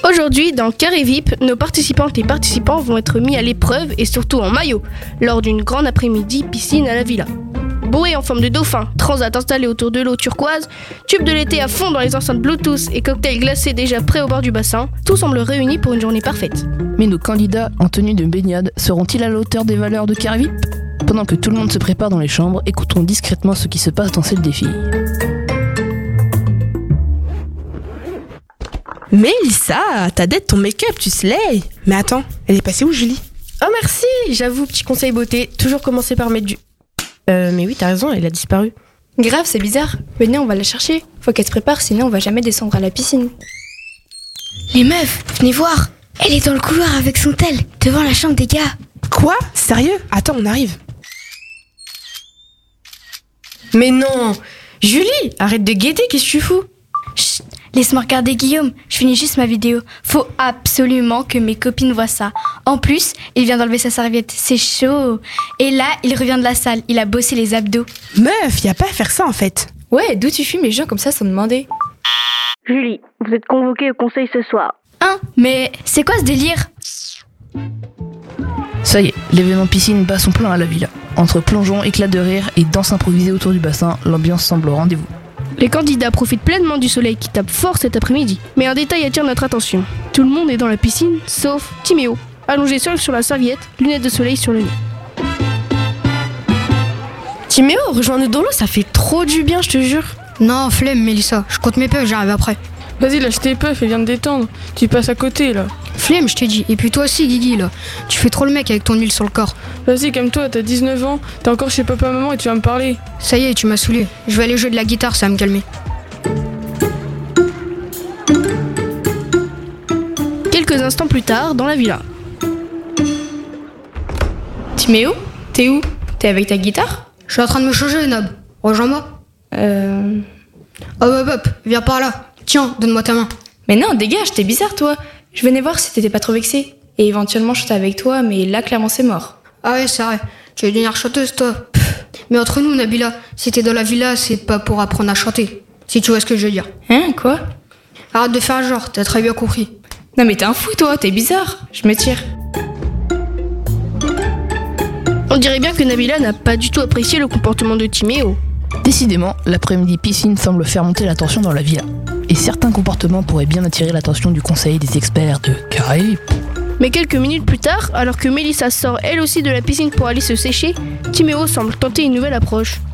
Aujourd'hui, dans Carré VIP, nos participantes et participants vont être mis à l'épreuve et surtout en maillot, lors d'une grande après-midi piscine à la villa. Bouée en forme de dauphin, transat installé autour de l'eau turquoise, tube de l'été à fond dans les enceintes Bluetooth et cocktails glacés déjà prêts au bord du bassin, tout semble réuni pour une journée parfaite. Mais nos candidats en tenue de baignade seront-ils à la hauteur des valeurs de Carré VIP ? Pendant que tout le monde se prépare dans les chambres, écoutons discrètement ce qui se passe dans celle des filles. Mélissa, t'as d'être ton make-up, tu slay. Mais attends, elle est passée où Julie ? Oh merci, j'avoue, petit conseil beauté, toujours commencer par mettre du... mais oui, t'as raison, elle a disparu. Grave, c'est bizarre. Venez, on va la chercher. Faut qu'elle se prépare, sinon on va jamais descendre à la piscine. Les meufs, venez voir. Elle est dans le couloir avec son tel, devant la chambre des gars. Quoi ? Sérieux ? Attends, on arrive. Mais non, Julie, arrête de guetter, qu'est-ce que tu fous ? Chut, laisse-moi regarder Guillaume, je finis juste ma vidéo. Faut absolument que mes copines voient ça. En plus, il vient d'enlever sa serviette, c'est chaud. Et là, il revient de la salle, il a bossé les abdos. Meuf, y a pas à faire ça en fait. Ouais, d'où tu fumes les gens comme ça sans demander ? Julie, vous êtes convoquée au conseil ce soir. Hein ? Mais c'est quoi ce délire ? Ça y est, l'événement piscine bat son plein à la villa. Entre plongeons, éclats de rire et danse improvisée autour du bassin, l'ambiance semble au rendez-vous. Les candidats profitent pleinement du soleil qui tape fort cet après-midi. Mais un détail attire notre attention. Tout le monde est dans la piscine, sauf Timéo, allongé seul sur la serviette, lunettes de soleil sur le nez. Timéo, rejoins-nous dans l'eau, ça fait trop du bien, je te jure. Non, flemme Mélissa, je compte mes puffs, j'arrive après. Vas-y, lâche tes puffs et viens te détendre. Tu passes à côté là. Flemme, je t'ai dit. Et puis toi aussi, Guigui, là. Tu fais trop le mec avec ton huile sur le corps. Vas-y, calme-toi, t'as 19 ans, t'es encore chez papa-maman et tu vas me parler. Ça y est, tu m'as saoulé. Je vais aller jouer de la guitare, ça va me calmer. Quelques instants plus tard, dans la villa. Timéo, t'es où ? T'es avec ta guitare ? Je suis en train de me changer, Nab. Rejoins-moi. Hop, viens par là. Tiens, donne-moi ta main. Mais non, dégage, t'es bizarre toi. Je venais voir si t'étais pas trop vexée. Et éventuellement chanter avec toi, mais là clairement c'est mort. Ah ouais, c'est vrai. Tu veux devenir chanteuse, toi. Mais entre nous, Nabila, si t'es dans la villa, c'est pas pour apprendre à chanter. Si tu vois ce que je veux dire. Hein, quoi ? Arrête de faire genre, t'as très bien compris. Non mais t'es un fou toi, t'es bizarre. Je me tire. On dirait bien que Nabila n'a pas du tout apprécié le comportement de Timéo. Décidément, l'après-midi piscine semble faire monter la tension dans la villa. Et certains comportements pourraient bien attirer l'attention du conseil des experts de Carré VIP. Mais quelques minutes plus tard, alors que Mélissa sort elle aussi de la piscine pour aller se sécher, Timéo semble tenter une nouvelle approche.